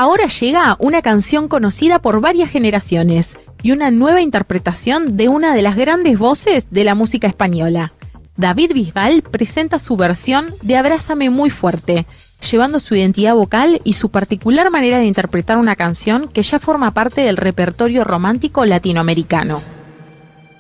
Ahora llega una canción conocida por varias generaciones y una nueva interpretación de una de las grandes voces de la música española. David Bisbal presenta su versión de Abrázame muy fuerte, llevando su identidad vocal y su particular manera de interpretar una canción que ya forma parte del repertorio romántico latinoamericano.